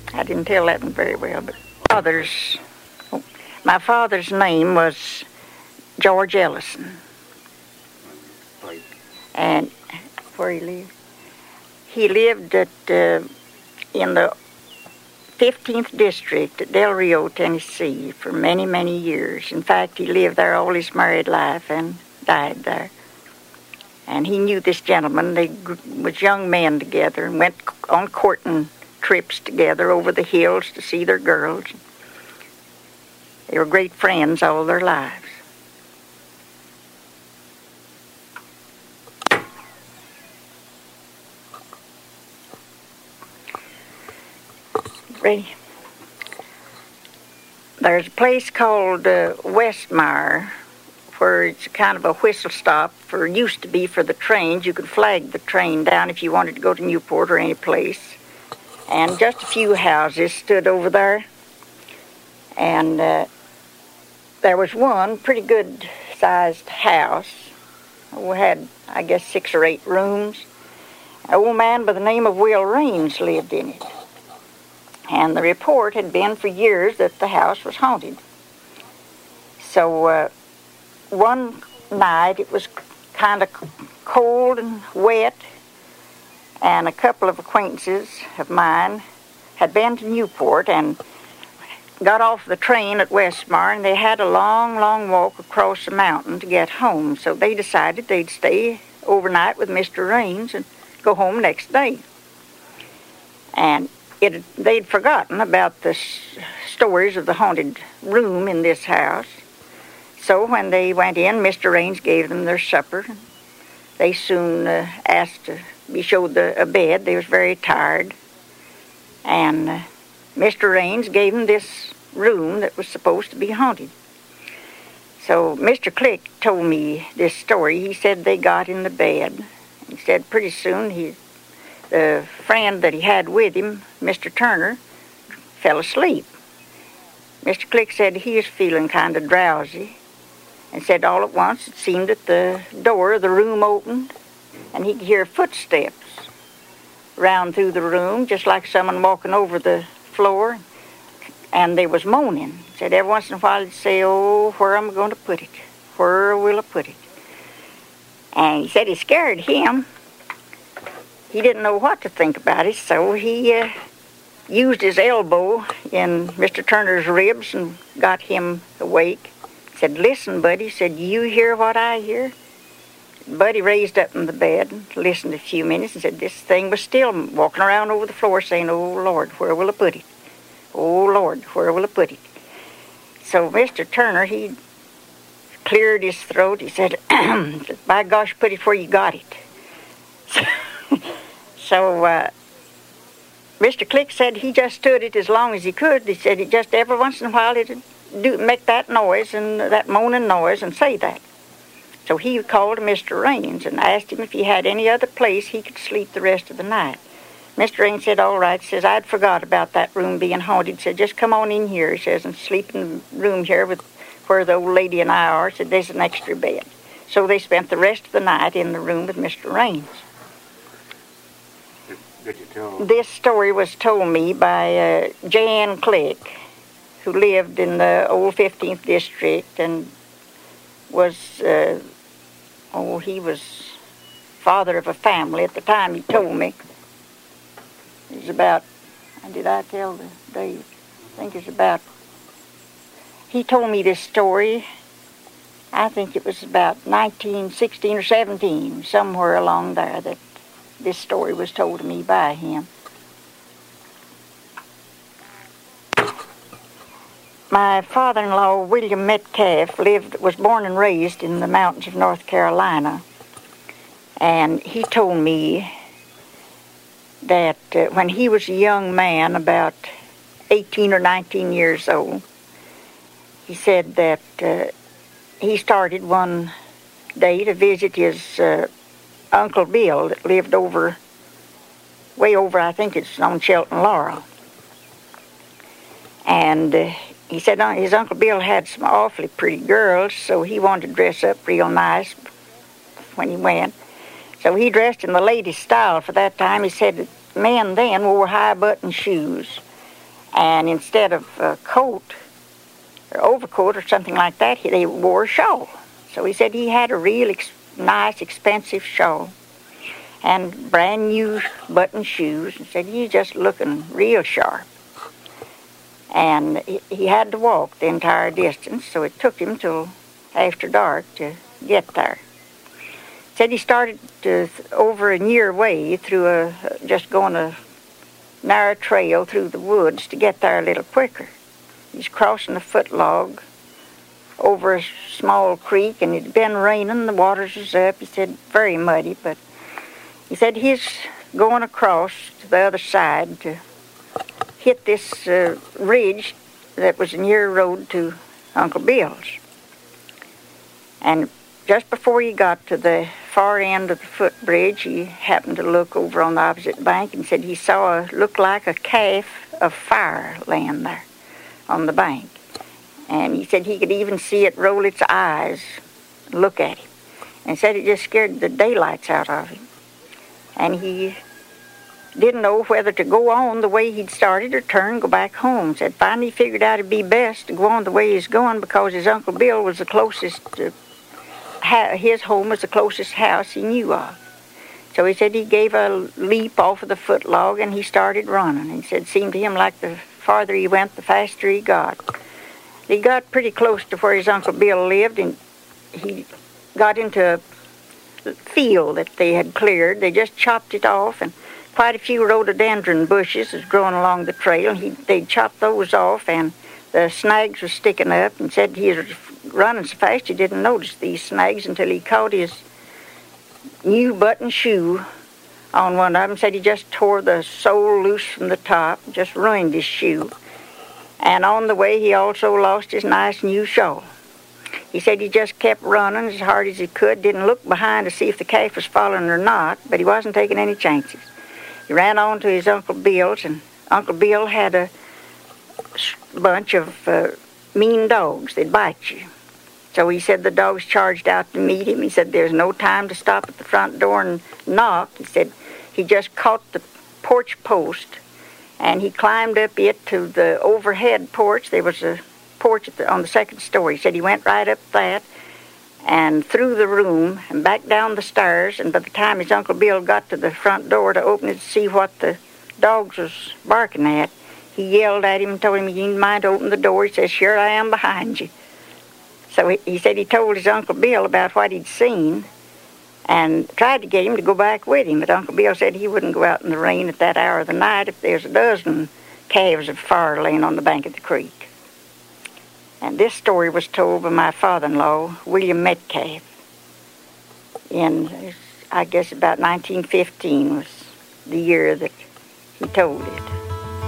I didn't tell that one very well, but my father's name was George Ellison. And where he lived? He lived in the 15th District at Del Rio, Tennessee for many, many years. In fact, he lived there all his married life and died there. And he knew this gentleman. They was young men together and went on courting trips together over the hills to see their girls. They were great friends all their lives. Ready? There's a place called Westmire, where it's kind of a whistle stop used to be for the trains. You could flag the train down if you wanted to go to Newport or any place. And just a few houses stood over there. And there was one pretty good-sized house. We had, I guess, 6 or 8 rooms. An old man by the name of Will Raines lived in it. And the report had been for years that the house was haunted. So one night it was kind of cold and wet, and a couple of acquaintances of mine had been to Newport and got off the train at Westmire, and they had a long, long walk across the mountain to get home. So they decided they'd stay overnight with Mr. Raines and go home next day. And they'd forgotten about the stories of the haunted room in this house. So when they went in, Mr. Raines gave them their supper. They soon asked to be showed a bed. They was very tired. And Mr. Raines gave them this room that was supposed to be haunted. So Mr. Click told me this story. He said they got in the bed. He said pretty soon the friend that he had with him, Mr. Turner, fell asleep. Mr. Click said he was feeling kind of drowsy, and said all at once it seemed that the door of the room opened, and he could hear footsteps round through the room, just like someone walking over the floor, and they was moaning. He said every once in a while he'd say, "Oh, where am I going to put it? Where will I put it?" And he said it scared him. He didn't know what to think about it, so he used his elbow in Mr. Turner's ribs and got him awake. He said, "Listen, Buddy," he said, "you hear what I hear?" Buddy raised up in the bed and listened a few minutes and said this thing was still walking around over the floor saying, "Oh, Lord, where will I put it? Oh, Lord, where will I put it?" So Mr. Turner, he cleared his throat. He said, "By gosh, put it where you got it." So Mr. Click said he just stood it as long as he could. He said it just every once in a while it'd make that noise and that moaning noise and say that. So he called Mr. Raines and asked him if he had any other place he could sleep the rest of the night. Mr. Raines said, "All right." He says, "I'd forgot about that room being haunted." He said, "Just come on in here," he says, "and sleep in the room here where the old lady and I are." He said, "There's an extra bed." So they spent the rest of the night in the room with Mr. Raines. This story was told me by J.N. Click, who lived in the old 15th District and was, he was father of a family at the time he told me. It was about, did I tell the date? I think it's about, he told me this story, I think it was about 1916 or 17, somewhere along there that this story was told to me by him. My father-in-law, William Metcalf, was born and raised in the mountains of North Carolina. And he told me that when he was a young man, about 18 or 19 years old, he said that he started one day to visit his Uncle Bill that lived way over, I think it's on Shelton Laurel. And he said his Uncle Bill had some awfully pretty girls, so he wanted to dress up real nice when he went. So he dressed in the latest style for that time. He said that men then wore high-button shoes and instead of a coat or overcoat or something like that, they wore a shawl. So he said he had a real nice, expensive shawl and brand new button shoes, and said he's just looking real sharp. And he had to walk the entire distance, so it took him till after dark to get there. Said he started over a near way through just going a narrow trail through the woods to get there a little quicker. He's crossing a footlog over a small creek, and it'd been raining, the waters was up. He said very muddy, but he said he's going across to the other side to hit this ridge that was a near road to Uncle Bill's. And just before he got to the far end of the footbridge, he happened to look over on the opposite bank and said he saw looked like a calf of fire laying there on the bank. And he said he could even see it roll its eyes and look at him. And said it just scared the daylights out of him. And he didn't know whether to go on the way he'd started or turn and go back home. Said finally he figured out it'd be best to go on the way he's going because his Uncle Bill was the closest, his home was the closest house he knew of. So he said he gave a leap off of the footlog and he started running. He said it seemed to him like the farther he went, the faster he got. He got pretty close to where his Uncle Bill lived, and he got into a field that they had cleared. They just chopped it off, and quite a few rhododendron bushes was growing along the trail. They chopped those off, and the snags were sticking up, and said he was running so fast he didn't notice these snags until he caught his new button shoe on one of them. Said he just tore the sole loose from the top, just ruined his shoe. And on the way, he also lost his nice new shawl. He said he just kept running as hard as he could, didn't look behind to see if the calf was following or not, but he wasn't taking any chances. He ran on to his Uncle Bill's, and Uncle Bill had a bunch of mean dogs. They'd bite you. So he said the dogs charged out to meet him. He said there's no time to stop at the front door and knock. He said he just caught the porch post, and he climbed up it to the overhead porch. There was a porch on the second story. He said he went right up that and through the room and back down the stairs, and by the time his Uncle Bill got to the front door to open it to see what the dogs was barking at, he yelled at him and told him he didn't mind to open the door. He said, "Sure, I am behind you." So he said he told his Uncle Bill about what he'd seen and tried to get him to go back with him, but Uncle Bill said he wouldn't go out in the rain at that hour of the night if there's a dozen calves of fire laying on the bank of the creek. And this story was told by my father-in-law, William Metcalf, in, I guess, about 1915 was the year that he told it.